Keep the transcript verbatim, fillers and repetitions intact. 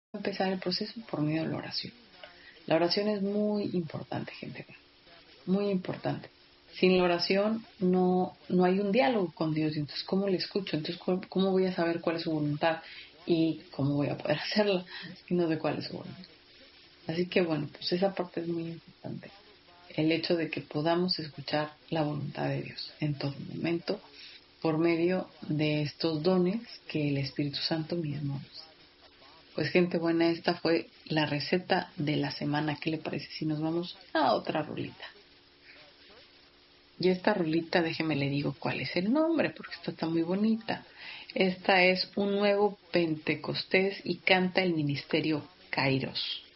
empezar el proceso por medio de la oración. La oración es muy importante, gente, muy importante. Sin la oración no, no hay un diálogo con Dios. Entonces, ¿cómo le escucho? Entonces, ¿cómo voy a saber cuál es su voluntad? Y cómo voy a poder hacerla si no sé cuál es su voluntad. Así que bueno, pues esa parte es muy importante. El hecho de que podamos escuchar la voluntad de Dios en todo momento por medio de estos dones que el Espíritu Santo mismo nos da. Pues gente buena, esta fue la receta de la semana. ¿Qué le parece si nos vamos a otra rolita? Y esta rolita, déjeme le digo cuál es el nombre, porque esta está muy bonita. Esta es Un Nuevo Pentecostés y canta el Ministerio Kairos.